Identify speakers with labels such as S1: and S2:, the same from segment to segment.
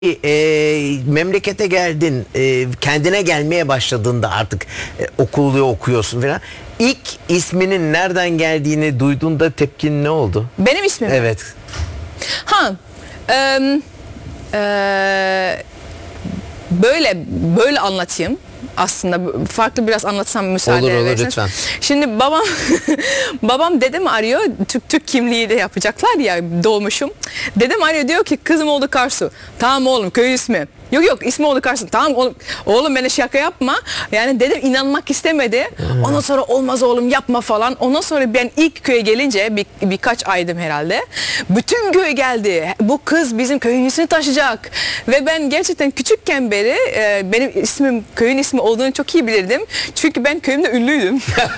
S1: Memlekete geldin, kendine gelmeye başladığında artık okulu okuyorsun falan. İlk isminin nereden geldiğini duyduğunda tepkin ne oldu?
S2: Benim ismim mi?
S1: Evet.
S2: Böyle anlatayım. Aslında farklı biraz anlatsam müsaade
S1: olur
S2: ederseniz.
S1: lütfen.
S2: Şimdi babam dedem arıyor. Türk kimliği de yapacaklar ya, doğmuşum. Dedem arıyor, diyor ki kızım oldu Karsu. Tamam oğlum, köy ismi. Yok ismi oldu Karsu. Tamam oğlum bana şaka yapma. Yani dedem inanmak istemedi. Ondan sonra olmaz oğlum yapma falan. Ondan sonra ben ilk köye gelince birkaç aydım herhalde. Bütün köy geldi. Bu kız bizim köyün ismini taşıyacak. Ve ben gerçekten küçükken beri benim ismim köyün ismi olduğunu çok iyi bilirdim. Çünkü ben köyümde ünlüydüm.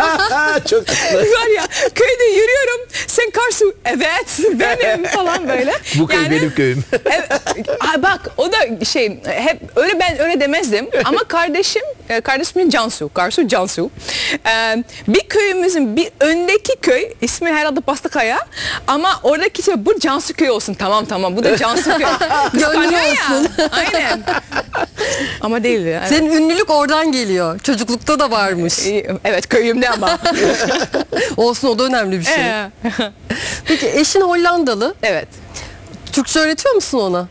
S1: Çok
S2: Var ya, köyde yürüyorum. Sen Karsu, evet benim falan böyle.
S1: Bu köy benim köyüm.
S2: Evet, bak o da hep öyle, ben öyle demezdim ama kardeşimin Cansu, Karsu Cansu. Bir köyümüzün bir öndeki köy ismi herhalde Pastakaya ama oradaki bu Cansu köy olsun, tamam bu da Cansu köy.
S3: Gönlü olsun.
S2: Aynen. Ama değildi. Evet.
S3: Senin ünlülük oradan geliyor. Çocuklukta da varmış.
S2: Evet, köyümde ama.
S3: Olsun, o da önemli bir şey. Peki eşin Hollandalı.
S2: Evet.
S3: Türkçe öğretiyor musun ona?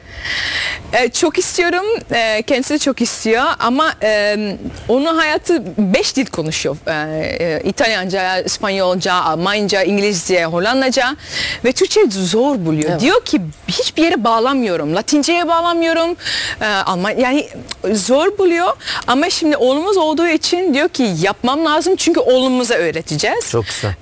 S2: Çok istiyorum. Kendisi de çok istiyor ama onun hayatı 5 dil konuşuyor. İtalyanca, İspanyolca, Almanca, İngilizce, Hollandaca ve Türkçe zor buluyor. Evet. Diyor ki hiçbir yere bağlamıyorum. Latince'ye bağlamıyorum. Yani zor buluyor ama şimdi oğlumuz olduğu için diyor ki yapmam lazım çünkü oğlumuza öğreteceğiz.
S1: Çok güzel.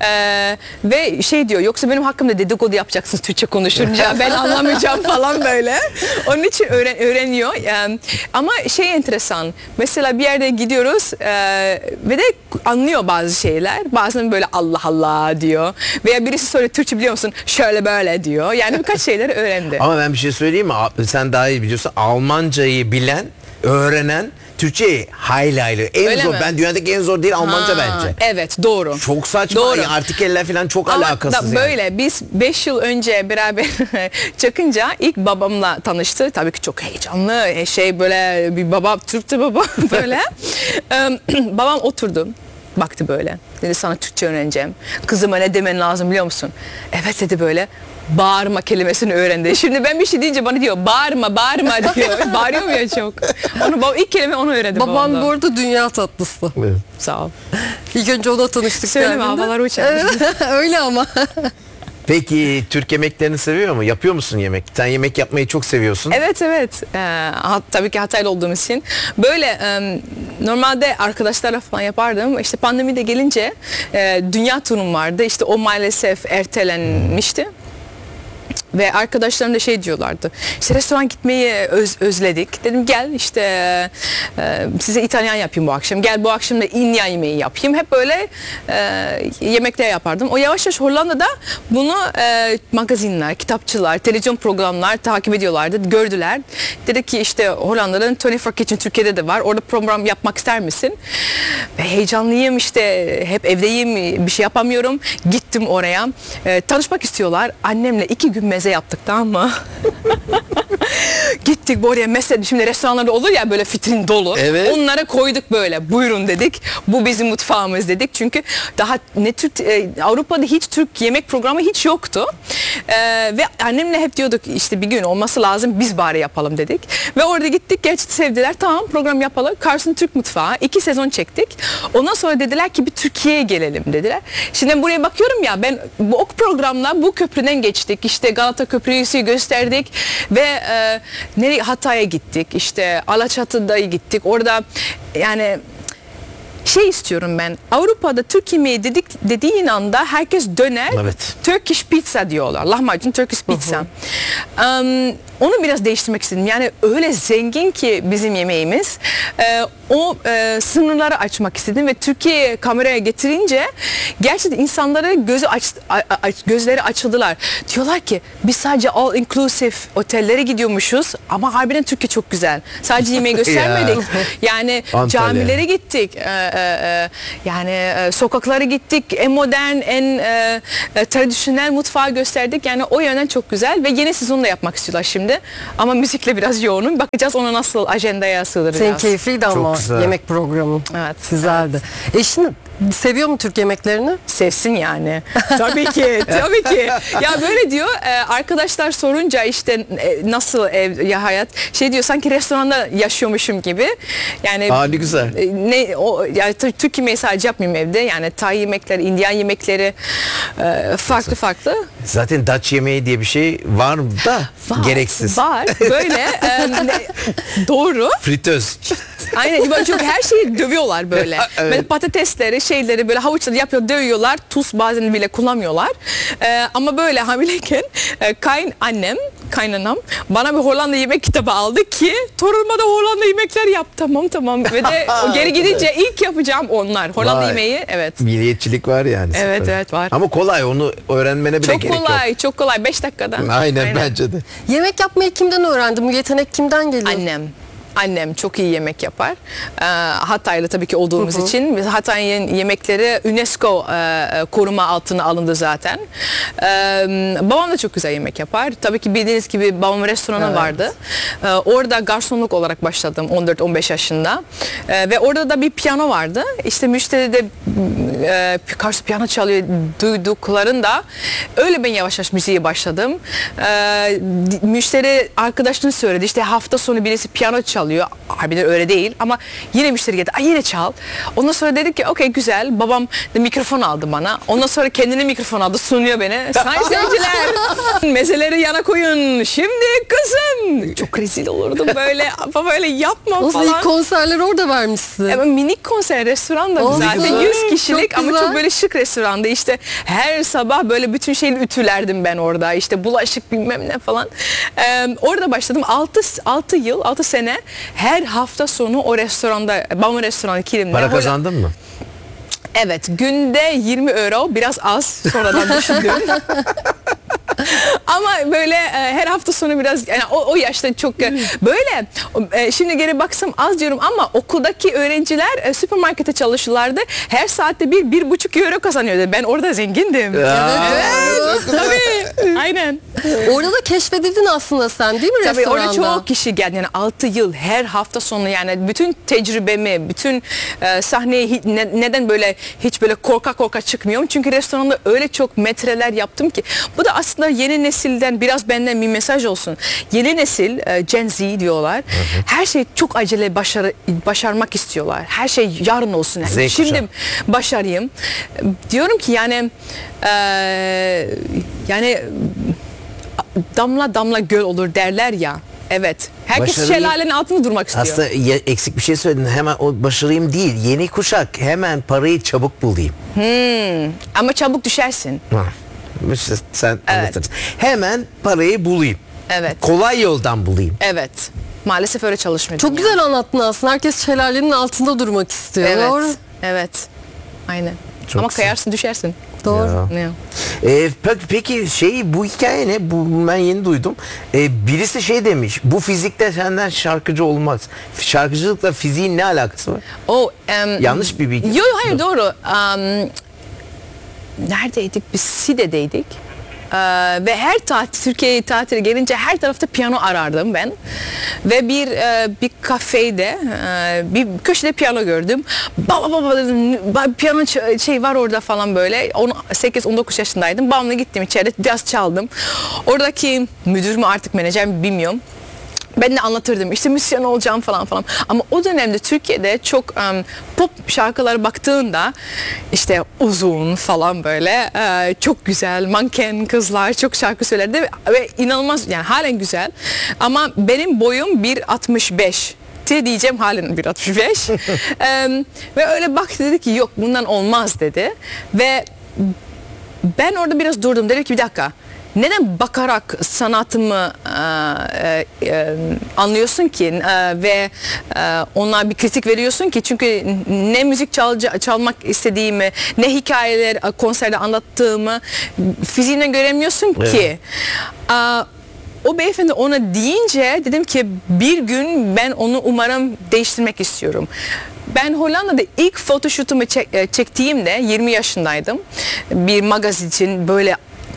S2: Ve diyor, yoksa benim hakkımda dedikodu yapacaksınız Türkçe konuşunca, ben anlamayacağım falan böyle. Onun için öğreniyor. Ama enteresan. Mesela bir yerde gidiyoruz ve de anlıyor bazı şeyler. Bazen böyle Allah Allah diyor. Veya birisi soruyor, Türkçe biliyor musun? Şöyle böyle diyor. Yani birkaç şeyleri öğrendi.
S1: Ama ben bir şey söyleyeyim mi? Sen daha iyi biliyorsun. Almancayı bilen, öğrenen Türkçeyi hayli. En
S2: Öyle
S1: zor.
S2: mi?
S1: Ben dünyadaki en zor değil Almanca bence.
S2: Evet, doğru.
S1: Çok saçma.
S2: Doğru.
S1: Artikeller falan çok
S2: Ama
S1: alakasız.
S2: böyle biz 5 yıl önce beraber çıkınca ilk babamla tanıştı. Tabii ki çok heyecanlı. Böyle bir baba, Türk'tü baba böyle. Babam oturdu. Baktı böyle. Dedi sana Türkçe öğreneceğim. Kızıma ne demen lazım biliyor musun? Evet dedi böyle. Bağırma kelimesini öğrendi. Şimdi ben bir şey deyince bana diyor bağırma diyor. Bağırıyor mu ya çok? İlk kelime onu öğrendi.
S3: Babam bu arada dünya tatlısı.
S1: Evet.
S2: Sağ ol.
S3: İlk önce ona tanıştık.
S2: Söyleme, havalar uçar.
S3: Öyle ama.
S1: Peki Türk yemeklerini seviyor mu? Yapıyor musun yemek? Sen yemek yapmayı çok seviyorsun.
S2: Evet. Tabii ki Hataylı olduğum için. Böyle normalde arkadaşlarla falan yapardım. İşte pandemi de gelince dünya turum vardı. İşte o maalesef ertelenmişti. Ve arkadaşlarım da diyorlardı. İşte restoran gitmeyi özledik. Dedim gel işte size İtalyan yapayım bu akşam. Gel bu akşam da İnya yemeği yapayım. Hep böyle yemekler yapardım. O yavaş yavaş Hollanda'da bunu magazinler, kitapçılar, televizyon programlar takip ediyorlardı. Gördüler. Dedi ki işte Hollanda'nın 24 Kitchen Türkiye'de de var. Orada program yapmak ister misin? Ve heyecanlıyım işte. Hep evdeyim. Bir şey yapamıyorum. Gittim oraya. Tanışmak istiyorlar. Annemle 2 gün meze yaptık, tamam mı? Gittik oraya mesela, şimdi restoranlarda olur ya böyle vitrin dolu.
S1: Evet.
S2: Onlara koyduk böyle. Buyurun dedik. Bu bizim mutfağımız dedik. Çünkü daha Avrupa'da hiç Türk yemek programı hiç yoktu. Ve annemle hep diyorduk işte bir gün olması lazım, biz bari yapalım dedik. Ve orada gittik, gerçekten sevdiler. Tamam, program yapalım. Karşısında Türk mutfağı. 2 sezon çektik. Ondan sonra dediler ki bir Türkiye'ye gelelim dediler. Şimdi buraya bakıyorum ya, ben bu programla bu köprüden geçtik. İşte Galata Köprüsü'yü gösterdik ve nereye, Hatay'a gittik, işte Alaçatı'da gittik. Orada yani istiyorum ben. Avrupa'da Türk yemeği dediğin anda herkes döner.
S1: Evet.
S2: Turkish pizza diyorlar. Lahmacun, Turkish pizza. Onu biraz değiştirmek istedim. Yani öyle zengin ki bizim yemeğimiz. O sınırları açmak istedim ve Türkiye'ye kameraya getirince gerçekten insanların gözleri açıldılar. Diyorlar ki biz sadece all inclusive otellere gidiyormuşuz ama harbiden Türkiye çok güzel. Sadece yemeği göstermedik. Yani camilere gittik. Yani sokaklara gittik. En modern, en tradisyonel mutfağı gösterdik. Yani o yönden çok güzel ve yeni sezonu da yapmak istiyorlar şimdi. şimdi. Ama müzikle biraz yoğunum. Bakacağız onu nasıl agendaya sığdıracağız.
S3: Senin keyifliydi
S1: Çok
S3: ama
S1: güzel.
S3: yemek programı.
S2: Evet.
S3: Güzeldi. Eşin seviyor mu Türk yemeklerini?
S2: Sevsin yani. Tabii ki, tabii ki. Ya böyle diyor, arkadaşlar sorunca işte nasıl ev ya hayat, şey diyor sanki restoranda yaşıyormuşum gibi. Yani
S1: Ne güzel.
S2: yani Türk yemeği sadece yapmıyorum evde. Yani Tay yemekleri, Indian yemekleri farklı.
S1: Zaten Dutch yemeği diye bir şey var da gereksiz.
S2: Var. Böyle doğru.
S1: Fritöz.
S2: Aynen. Böyle çok her şeyi dövüyorlar böyle.
S1: Evet.
S2: Böyle patatesleri, şeyleri böyle havuçları yapıyor, dövüyorlar. Tuz bazen bile kullanmıyorlar. Ama böyle hamileyken kaynanam bana bir Hollanda yemek kitabı aldı ki torunuma da Hollanda yemekler yap. Tamam. Ve de o geri gidince ilk yapacağım onlar. Hollanda
S1: Vay.
S2: yemeği, evet.
S1: Milliyetçilik var yani.
S2: Evet,
S1: süper.
S2: evet, var.
S1: Ama kolay, onu öğrenmene bile
S2: Çok
S1: gerek yok.
S2: kolay, çok kolay. 5 dakikada.
S1: Aynen bence de.
S3: Yemek yapmayı kimden öğrendin? Bu yetenek kimden geliyor?
S2: Annem çok iyi yemek yapar. Hataylı tabii ki olduğumuz için. Hatay'ın yemekleri UNESCO koruma altına alındı zaten. Babam da çok güzel yemek yapar. Tabii ki bildiğiniz gibi babamın restoranı vardı. Orada garsonluk olarak başladım 14-15 yaşında. Ve orada da bir piyano vardı. İşte müşteri de karşı piyano çalıyor duyduklarında öyle ben yavaş yavaş müziğe başladım. Müşteri arkadaşını söyledi. İşte hafta sonu birisi piyano çalıyor. Harbiden öyle değil ama yine müşteri geldi. Yine çal. Ondan sonra dedik ki okey güzel. Babam da mikrofon aldı bana. Ondan sonra kendine mikrofon aldı. Sunuyor beni. Sayın seyirciler mezeleri yana koyun. Şimdi kızım. Çok rezil olurdum böyle. Ama böyle yapma
S3: Olsun,
S2: falan.
S3: ilk konserleri orada vermişsin.
S2: Ama minik konser restoranda
S3: Olsun.
S2: zaten 100 kişilik
S3: Çok
S2: ama
S3: güzel.
S2: çok böyle şık restoranda işte her sabah böyle bütün şeyi ütülerdim ben orada işte bulaşık bilmem ne falan. Orada başladım 6 sene her hafta sonu o restoranda babamın restoranı Kilim'de.
S1: Para kazandın mı?
S2: Evet, günde 20 euro biraz az sonradan düşündüm. Ama böyle her hafta sonu biraz yani o yaşta çok böyle şimdi geri baksam az diyorum ama okuldaki öğrenciler süpermarkete çalışırlardı. Her saatte 1,5 euro kazanıyordu. Ben orada zengindim. Evet. Tabii. Aynen.
S3: Orada da keşfedildin aslında sen değil mi
S2: Tabii
S3: restoranda?
S2: orada çok kişi geldi yani 6 yıl her hafta sonu yani bütün tecrübemi, bütün sahneye neden böyle hiç böyle korka çıkmıyorum. Çünkü restoranda öyle çok metreler yaptım ki. Bu da aslında yeni nesilden biraz benden bir mesaj olsun. Yeni nesil Gen Z diyorlar. Her şey çok acele başarmak istiyorlar. Her şey yarın olsun. Yani. Şimdi başarayım. Diyorum ki yani damla damla göl olur derler ya. Evet. Herkes şelalenin altında durmak istiyor.
S1: Aslında eksik bir şey söyledin. Hemen o başarayım değil. Yeni kuşak hemen parayı çabuk bulayım.
S2: Ama çabuk düşersin.
S1: İşte sen anlatırsın. Hemen parayı bulayım.
S2: Evet.
S1: Kolay yoldan bulayım.
S2: Evet. Maalesef öyle çalışmıyor.
S3: Çok güzel anlattın aslında. Herkes şelalenin altında durmak istiyor.
S2: Evet.
S3: Doğru.
S2: Evet. Aynen.
S1: Çok
S2: ama
S1: güzel.
S2: kayarsın düşersin.
S3: Doğru.
S1: Ya. Peki bu hikaye ne? Ben yeni duydum. Birisi şey demiş. Bu fizikte senden şarkıcı olmaz. Şarkıcılıkla fiziğin ne alakası var? Yanlış bir bilgi.
S2: Yok hayır doğru. Neredeydik? Biz Side'deydik. Ve her Türkiye'ye tatile gelince her tarafta piyano arardım ben. Ve bir kafede bir köşede piyano gördüm. Baba dedim, piyano şey var orada falan böyle. 8-19 yaşındaydım. Babamla gittim içeri biraz çaldım. Oradaki müdür mü artık menajer mi bilmiyorum. Ben de anlatırdım işte müzisyen olacağım falan. Ama o dönemde Türkiye'de çok pop şarkılara baktığında işte uzun falan böyle çok güzel manken kızlar çok şarkı söylerdi ve inanılmaz yani halen güzel. Ama benim boyum 1,65 diyeceğim halen 1,65 ve öyle baktı dedi ki yok bundan olmaz dedi ve ben orada biraz durdum dedim ki bir dakika. Neden bakarak sanatımı anlıyorsun ki ve ona bir kritik veriyorsun ki çünkü ne müzik çalmak istediğimi ne hikayeler konserde anlattığımı fiziğine göremiyorsun ki. O beyefendi ona deyince dedim ki bir gün ben onu umarım değiştirmek istiyorum. Ben Hollanda'da ilk photoshoot'umu çektiğimde 20 yaşındaydım. Bir magazin için böyle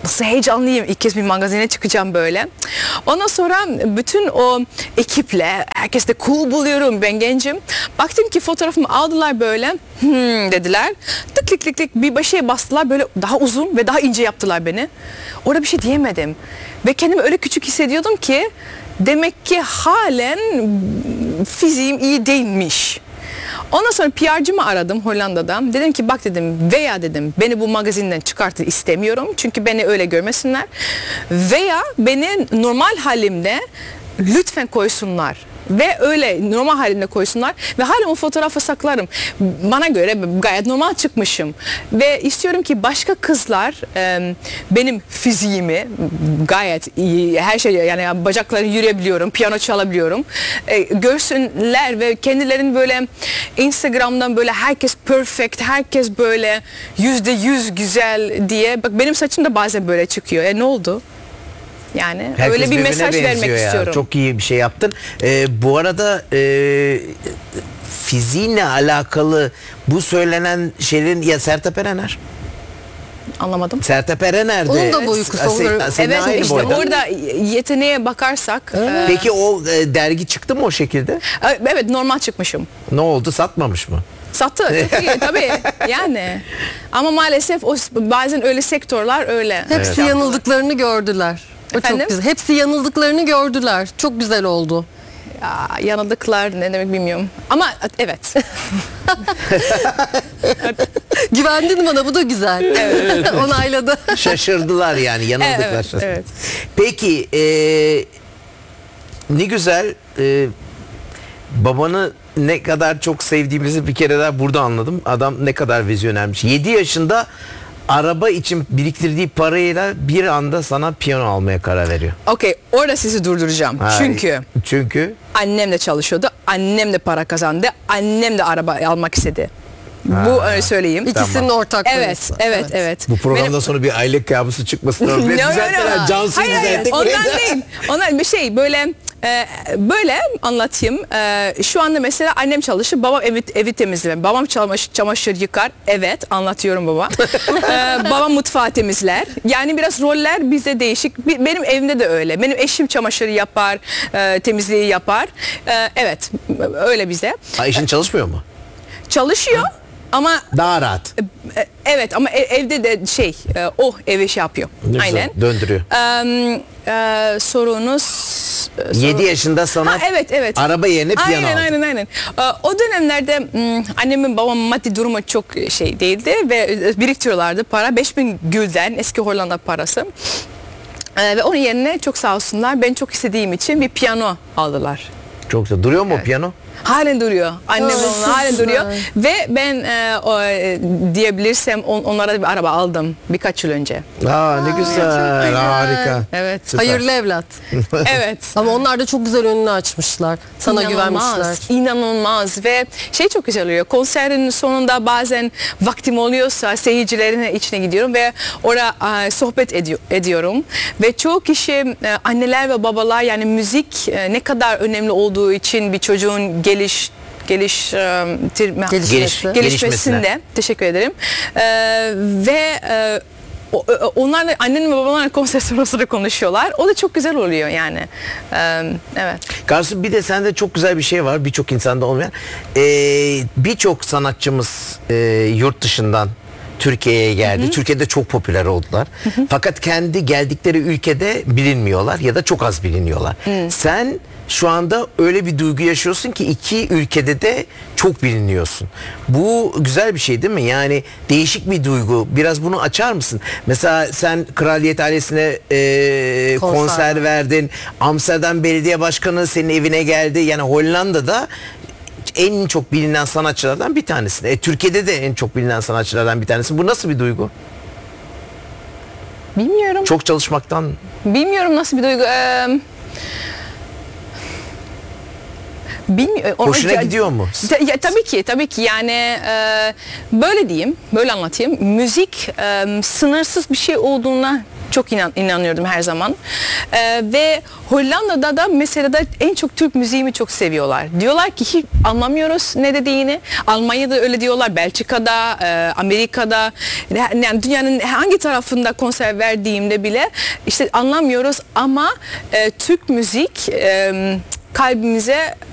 S2: nasıl heyecanlıyım. İlk kez bir magazine çıkacağım böyle. Ondan sonra bütün o ekiple herkes de cool buluyorum. Ben gencim. Baktım ki fotoğrafımı aldılar böyle. Dediler. Tık tık tık tık bir şeye bastılar. Böyle daha uzun ve daha ince yaptılar beni. Orada bir şey diyemedim. Ve kendimi öyle küçük hissediyordum ki demek ki halen fiziğim iyi değilmiş. Ondan sonra PR'cımı aradım Hollanda'da. Dedim ki bak dedim, veya dedim beni bu magazinden çıkartın istemiyorum. Çünkü beni öyle görmesinler. Veya beni normal halimde lütfen koysunlar. Ve öyle normal halimde koysunlar ve hala o fotoğrafı saklarım. Bana göre gayet normal çıkmışım. Ve istiyorum ki başka kızlar benim fiziğimi gayet iyi, her şey, yani bacakları yürüyebiliyorum, piyano çalabiliyorum. Görsünler ve kendilerini böyle Instagram'dan böyle herkes perfect, herkes böyle %100 güzel diye. Bak benim saçım da bazen böyle çıkıyor. Ne oldu? Yani
S1: herkes
S2: öyle bir mesaj vermek
S1: ya.
S2: istiyorum.
S1: Çok iyi bir şey yaptın. Bu arada fiziğinle alakalı bu söylenen şeylerin ya Sertab Erener.
S2: Anlamadım.
S1: Sertab Erener de.
S3: Onun da boyu kısa.
S2: Evet işte orada yeteneğe bakarsak.
S1: Peki o dergi çıktı mı o şekilde?
S2: Evet normal çıkmışım.
S1: Ne oldu? Satmamış mı?
S2: Sattı. Çok iyi, tabii yani. Ama maalesef o bazen öyle sektörler öyle.
S3: Hepsi yanıldıklarını gördüler. O
S2: Efendim?
S3: çok güzel. Hepsi yanıldıklarını gördüler. Çok güzel oldu.
S2: Ya, yanıldıklar ne demek bilmiyorum. Ama evet.
S3: Güvendin bana, bu da güzel. Evet. Onayladı.
S1: Şaşırdılar yani, yanıldıklar.
S2: Evet, evet.
S1: Peki ne güzel, babanı ne kadar çok sevdiğimizi bir kere daha burada anladım. Adam ne kadar vizyonermiş. 7 yaşında araba için biriktirdiği parayla bir anda sana piyano almaya karar veriyor.
S2: Okey, orada sizi durduracağım. Çünkü annem de çalışıyordu. Annem de para kazandı. Annem de araba almak istedi. Bu öyle söyleyeyim.
S3: İkisinin ortak parası.
S2: Evet.
S1: Bu programdan sonra bir aile kabusu çıkmasın. Cansu'yu düzelttik.
S2: Ondan değil. Ondan bir şey böyle anlatayım. Şu anda mesela annem çalışır, babam evi temizler. Babam çamaşır yıkar. Evet, anlatıyorum baba. Babam mutfağı temizler. Yani biraz roller bize değişik. Benim evimde de öyle. Benim eşim çamaşır yapar, temizliği yapar. Evet, öyle bize.
S1: Eşin çalışmıyor mu?
S2: Çalışıyor. Ama
S1: daha rahat.
S2: Evet ama evde de o evi yapıyor. Aynen.
S1: Döndürüyor.
S2: Sorunuz
S1: 7 yaşında sana
S2: evet.
S1: araba yerine piyano aldı.
S2: Aynen. O dönemlerde annemin babamın maddi durumu çok değildi ve biriktiriyorlardı para. 5000 gülden, eski Hollanda parası. Ve onun yerine çok sağ olsunlar, ben çok istediğim için bir piyano aldılar.
S1: Çok güzel. Duruyor mu o piyano?
S2: Halen duruyor. Annem halen duruyor. Ve ben diyebilirsem onlara bir araba aldım birkaç yıl önce.
S1: Ne güzel. Harika.
S2: Evet.
S1: Süper.
S3: Hayırlı evlat.
S2: Evet.
S3: Ama onlar da çok güzel önünü açmışlar. Sana güvenmişler.
S2: İnanılmaz ve çok güzel oluyor. Konserin sonunda bazen vaktim oluyorsa seyircilerin içine gidiyorum ve orada sohbet ediyorum. Ve çoğu kişi, anneler ve babalar, yani müzik ne kadar önemli olduğu için bir çocuğun gelişmesinde, teşekkür ederim. Ve onlarla, annem ve babamlar konser sırasında konuşuyorlar. O da çok güzel oluyor yani. Evet.
S1: Karsu, bir de sende çok güzel bir şey var. Birçok insanda olmayan. Birçok sanatçımız yurt dışından Türkiye'ye geldi. Türkiye'de çok popüler oldular. Fakat kendi geldikleri ülkede bilinmiyorlar ya da çok az biliniyorlar. Sen şu anda öyle bir duygu yaşıyorsun ki iki ülkede de çok biliniyorsun. Bu güzel bir şey değil mi? Yani değişik bir duygu. Biraz bunu açar mısın? Mesela sen Kraliyet ailesine konser verdin. Amsterdam Belediye Başkanı senin evine geldi. Yani Hollanda'da en çok bilinen sanatçılardan bir tanesi. Türkiye'de de en çok bilinen sanatçılardan bir tanesi. Bu nasıl bir duygu?
S2: Bilmiyorum.
S1: Çok çalışmaktan.
S2: Bilmiyorum nasıl bir duygu.
S1: Hoşuna gidiyor mu?
S2: Tabii ki yani böyle diyeyim, böyle anlatayım. Müzik sınırsız bir şey olduğuna çok inanıyordum her zaman. Ve Hollanda'da da mesela da en çok Türk müziğimi çok seviyorlar. Diyorlar ki hiç anlamıyoruz ne dediğini. Almanya'da öyle diyorlar, Belçika'da, Amerika'da, yani dünyanın hangi tarafında konser verdiğimde bile işte anlamıyoruz ama Türk müzik kalbimize